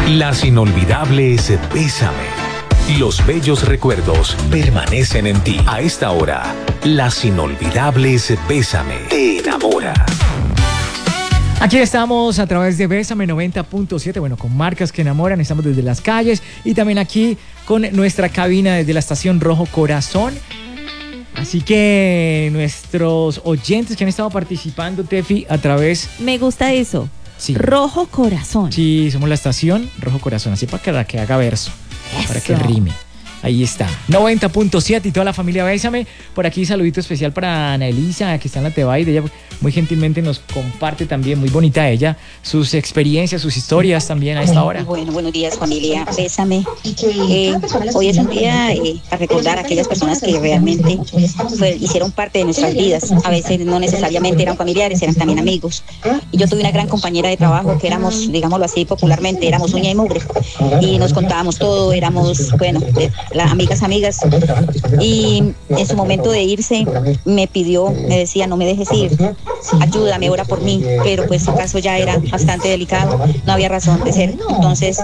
Las inolvidables Bésame. Los bellos recuerdos permanecen en ti. A esta hora, las inolvidables Bésame te enamora. Aquí estamos a través de Bésame 90.7, bueno, con marcas que enamoran, estamos desde las calles y también aquí con nuestra cabina desde la estación Rojo Corazón. Así que nuestros oyentes que han estado participando, Tefi, a través... Me gusta eso. Sí. Rojo Corazón. Sí, somos la estación Rojo Corazón, así para que haga verso, Eso. para que rime. Ahí está, 90.7 y toda la familia Bésame. Por aquí saludito especial para Ana Elisa, que está en la Tebaide. Ella muy gentilmente nos comparte también, muy bonita ella, sus experiencias, sus historias también a esta hora. Bueno, buenos días familia Bésame. Hoy es un día para recordar a aquellas personas que realmente hicieron parte de nuestras vidas. A veces no necesariamente eran familiares, eran también amigos. Y yo tuve una gran compañera de trabajo que éramos, digámoslo así popularmente, éramos uña y mugre. Y nos contábamos todo, éramos, bueno, amigas. Y en su momento de irse me decía, no me dejes ir, ayúdame, ora por mí. Pero pues su caso ya era bastante delicado, no había razón de ser. Entonces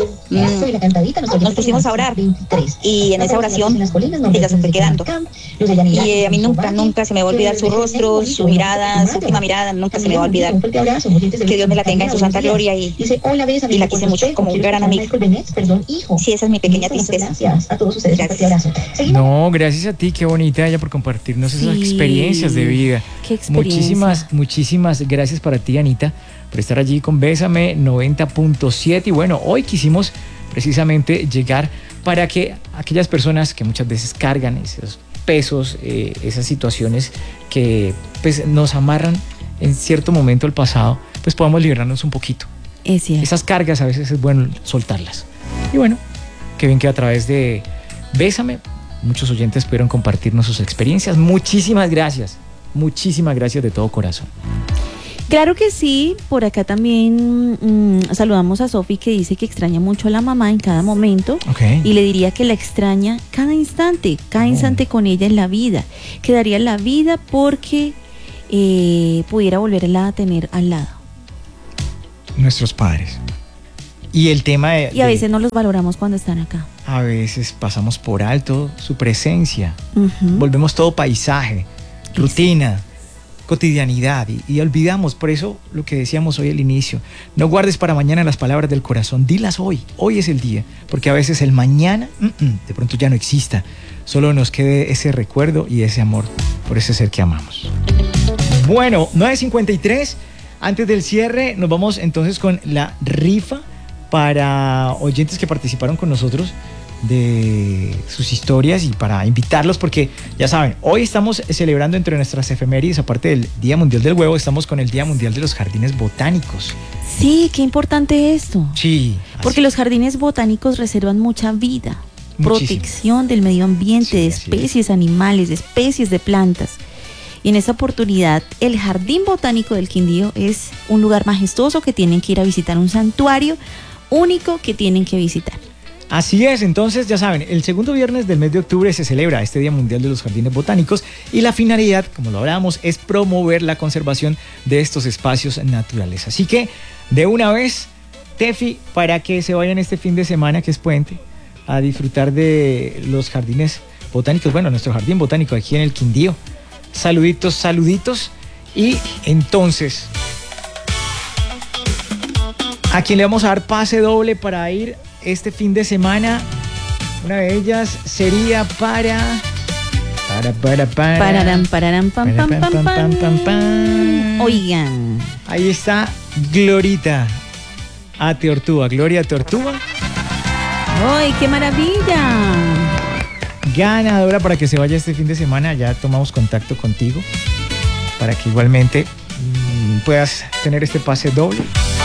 nos pusimos a orar y en esa oración ella se fue quedando. Y a mí nunca se me va a olvidar su rostro, su mirada, su última mirada, nunca se me va a olvidar. Que Dios me la tenga en su santa gloria y la quise mucho como un gran amigo. Sí, esa es mi pequeña tristeza. Gracias. No, gracias a ti, qué bonita ella por compartirnos esas experiencias de vida. Qué experiencia. Muchísimas gracias para ti, Anita, por estar allí con Bésame 90.7. Y bueno, hoy quisimos precisamente llegar para que aquellas personas que muchas veces cargan esos pesos, esas situaciones que pues nos amarran en cierto momento al pasado, pues podamos liberarnos un poquito. Es cierto. Esas cargas a veces es bueno soltarlas. Y bueno, qué bien que a través de Bésame muchos oyentes pudieron compartirnos sus experiencias. Muchísimas gracias de todo corazón. Claro que sí, por acá también saludamos a Sofi, que dice que extraña mucho a la mamá en cada momento. Okay. Y le diría que la extraña cada instante con ella en la vida, que daría la vida porque pudiera volverla a tener al lado. Nuestros padres. Y el tema y a veces no los valoramos cuando están acá. A veces pasamos por alto su presencia. Volvemos todo paisaje, rutina, cotidianidad y olvidamos. Por eso lo que decíamos hoy al inicio, no guardes para mañana las palabras del corazón, dilas hoy es el día, porque a veces el mañana de pronto ya no exista, solo nos quede ese recuerdo y ese amor por ese ser que amamos. Bueno, 9:53, antes del cierre nos vamos entonces con la rifa para oyentes que participaron con nosotros de sus historias y para invitarlos, porque ya saben, hoy estamos celebrando entre nuestras efemérides, aparte del Día Mundial del Huevo, estamos con el Día Mundial de los Jardines Botánicos. Sí, qué importante esto. Sí. Porque los jardines botánicos reservan mucha vida, protección del medio ambiente, de especies animales, de especies de plantas. Y en esta oportunidad, el Jardín Botánico del Quindío es un lugar majestuoso que tienen que ir a visitar, un santuario único que tienen que visitar. Así es, entonces ya saben, el segundo viernes del mes de octubre se celebra este Día Mundial de los Jardines Botánicos y la finalidad, como lo hablábamos, es promover la conservación de estos espacios naturales. Así que, de una vez, Tefi, para que se vayan este fin de semana, que es puente, a disfrutar de los jardines botánicos, bueno, nuestro jardín botánico aquí en el Quindío. Saluditos, y entonces, ¿a quién le vamos a dar pase doble para ir este fin de semana? Una de ellas sería para... Oigan. Ahí está Glorita Ateortúa. Gloria Ateortúa. ¡Ay, qué maravilla! Ganadora para que se vaya este fin de semana. Ya tomamos contacto contigo para que igualmente puedas tener este pase doble.